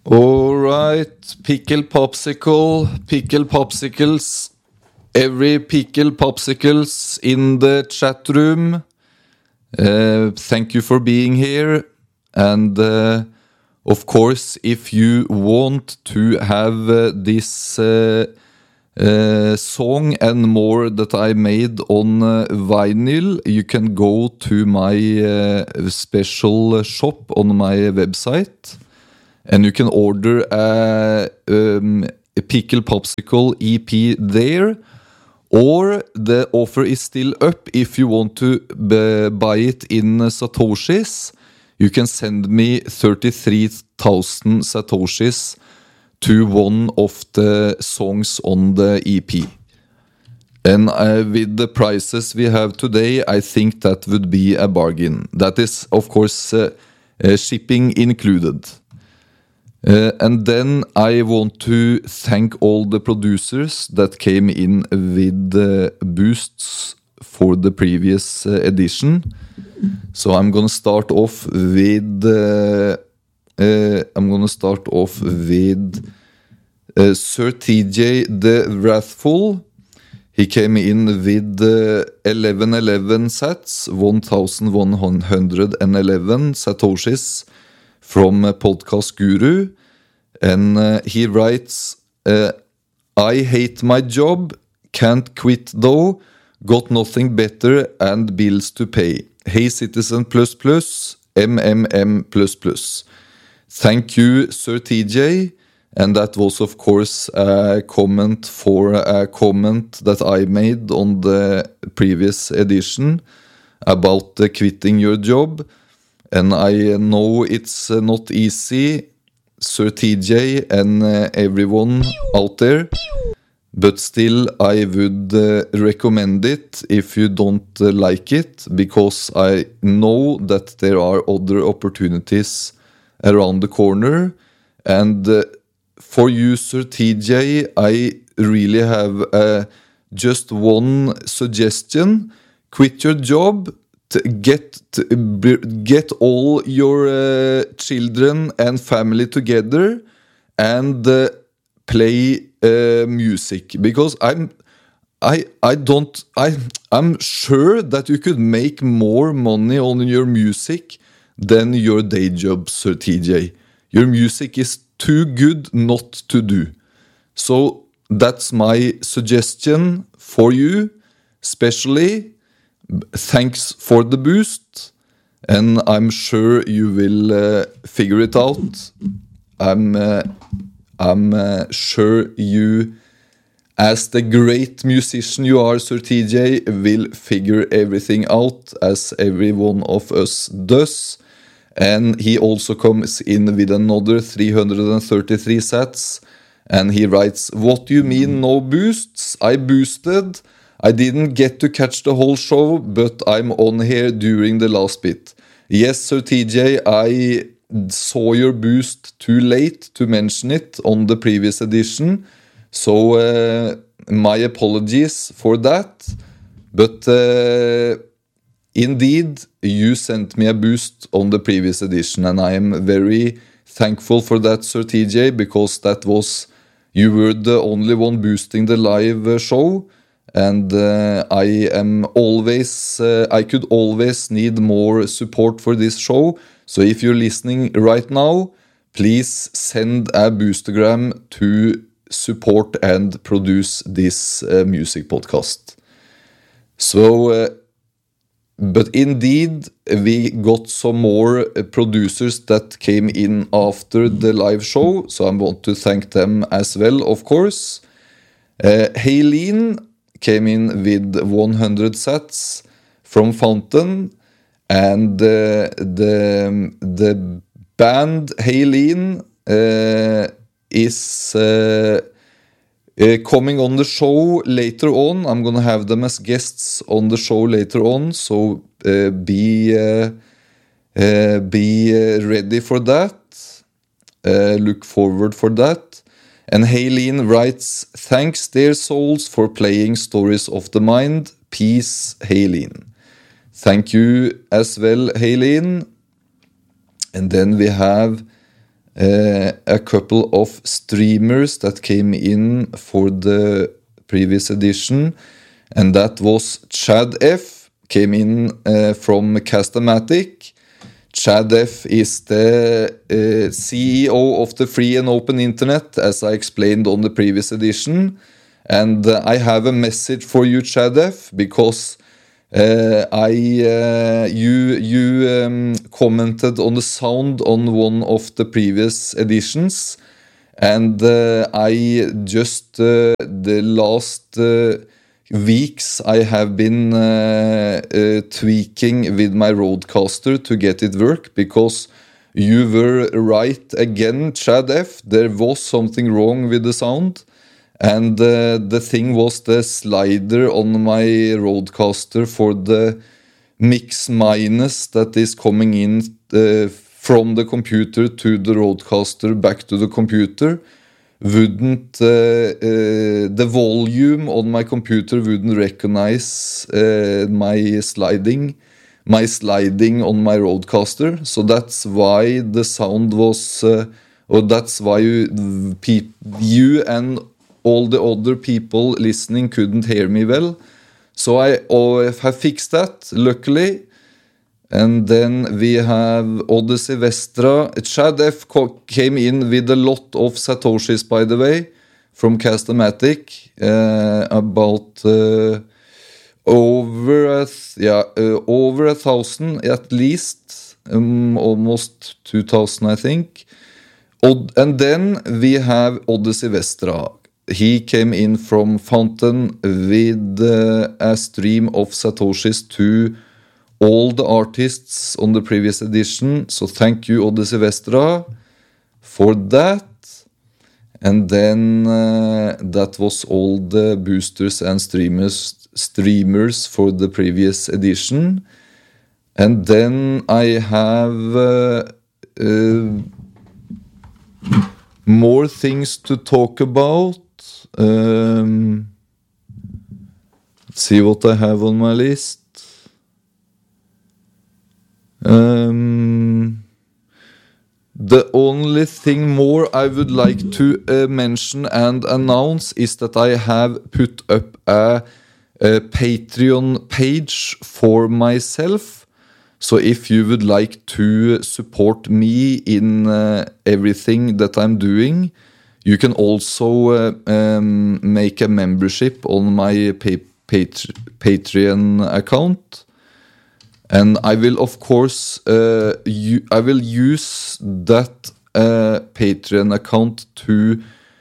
All right, pickle popsicles, every pickle popsicles in the chat room. Thank you for being here. And of course, if you want to have this song and more that I made on vinyl, you can go to my special shop on my website. And you can order a Pickle Popsicle EP there. Or the offer is still up if you want to buy it in Satoshis. You can send me 33,000 Satoshis to one of the songs on the EP. And with the prices we have today, I think that would be a bargain. That is, of course, shipping included. And then I want to thank all the producers that came in with boosts for the previous edition. So I'm gonna start off with Sir TJ the Wrathful. He came in with 1111 sats, 1111 satoshis from Podcast Guru, and he writes, I hate my job, can't quit though, got nothing better and bills to pay. Hey Citizen++, MMM++. Thank you, Sir TJ, and that was of course a comment for a comment that I made on the previous edition about quitting your job. And I know it's not easy, Sir TJ and everyone out there, but still I would recommend it if you don't like it, because I know that there are other opportunities around the corner. And for you, Sir TJ, I really have just one suggestion. Quit your job. Get all your children and family together and play music, because I'm sure that you could make more money on your music than your day job, Sir TJ. Your music is too good not to do. So that's my suggestion for you, especially. Thanks for the boost, and I'm sure you will figure it out. I'm sure you, as the great musician you are, Sir TJ, will figure everything out, as every one of us does. And he also comes in with another 333 sats, and he writes, what do you mean no boosts? I boosted. I didn't get to catch the whole show, but I'm on here during the last bit. Yes, Sir TJ, I saw your boost too late to mention it on the previous edition. So my apologies for that. But indeed, you sent me a boost on the previous edition, and I am very thankful for that, Sir TJ, because you were the only one boosting the live show. And I could always need more support for this show. So if you're listening right now, please send a boostergram to support and produce this music podcast. So, but indeed, we got some more producers that came in after the live show. So I want to thank them as well, of course. Haylene came in with 100 sats from Fountain, and the band Haylene is coming on the show later on. I'm gonna have them as guests on the show later on, so be ready for that. Look forward for that. And Haylene writes, thanks dear souls for playing Stories of the Mind. Peace, Haylene. Thank you as well, Haylene. And then we have a couple of streamers that came in for the previous edition, and that was Chad F. came in from Castamatic. Chad F is the CEO of the free and open internet, as I explained on the previous edition. And I have a message for you, Chad F, because you commented on the sound on one of the previous editions, and I just the last weeks I have been tweaking with my Rodecaster to get it work, because you were right again, Chad F. There was something wrong with the sound. And the thing was the slider on my Rodecaster for the mix minus that is coming in from the computer to the Rodecaster back to the computer wouldn't the volume on my computer wouldn't recognize my sliding on my Rodecaster. So that's why the sound was or that's why you and all the other people listening couldn't hear me well. So I have fixed that, luckily. And then we have Odyssey Vestra. Chad F came in with a lot of Satoshis, by the way, from Castamatic. About over 1,000 at least. Almost 2,000, I think. And then we have Odyssey Vestra. He came in from Fountain with a stream of Satoshis to all the artists on the previous edition. So thank you, Odyssey Vestra, for that. And then that was all the boosters and streamers for the previous edition. And then I have more things to talk about. Let's see what I have on my list. The only thing more I would like to mention and announce is that I have put up a Patreon page for myself. So if you would like to support me in everything that I'm doing, you can also make a membership on my Patreon account. And I will, of course, I will use that Patreon account to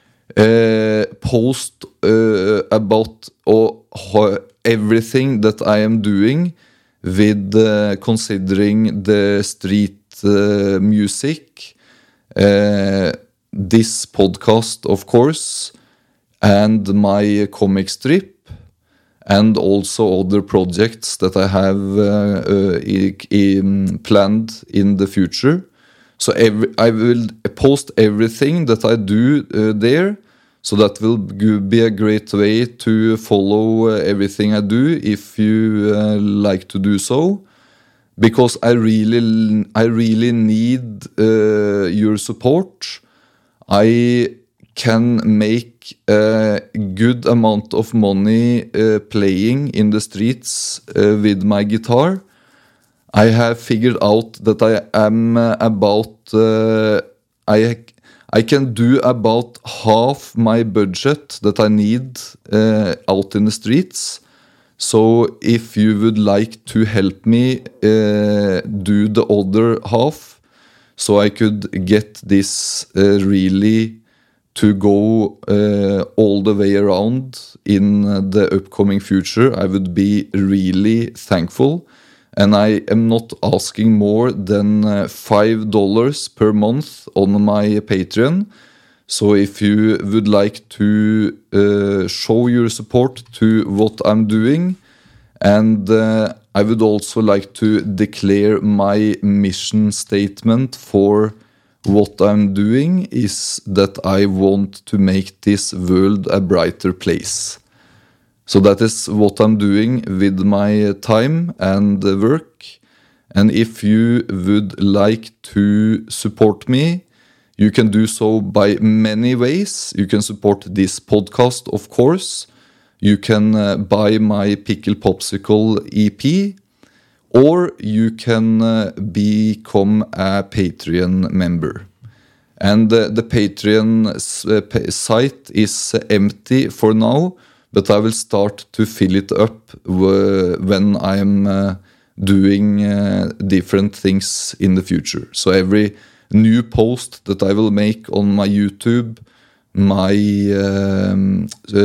post about everything that I am doing with considering the street music, this podcast, of course, and my comic strip, and also other projects that I have planned in the future. So I will post everything that I do there. So that will be a great way to follow everything I do if you like to do so. Because I really need your support. I can make a good amount of money playing in the streets with my guitar. I have figured out that I am about I can do about half my budget that I need out in the streets. So if you would like to help me do the other half, so I could get this really to go all the way around in the upcoming future, I would be really thankful. And I am not asking more than $5 per month on my Patreon. So if you would like to show your support to what I'm doing, and I would also like to declare my mission statement for what I'm doing is that I want to make this world a brighter place. So that is what I'm doing with my time and work. And if you would like to support me, You can do so by many ways. You can support this podcast, of course. You can buy my Pickle Popsicle EP, or you can become a Patreon member. And the Patreon site is empty for now, but I will start to fill it up when I'm doing different things in the future. So every new post that I will make on my YouTube, my